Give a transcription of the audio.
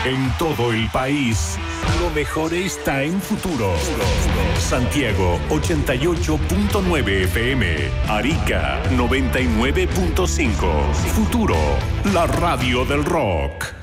En todo el país, lo mejor está en Futuro. Santiago 88.9 FM, Arica 99.5. Futuro, la radio del rock.